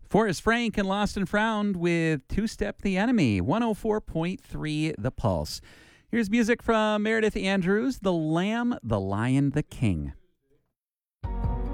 Forrest Frank and Lost and Found with Two Step the Enemy, 104.3 The Pulse. Here's music from Meredith Andrews, The Lamb, the Lion, the King.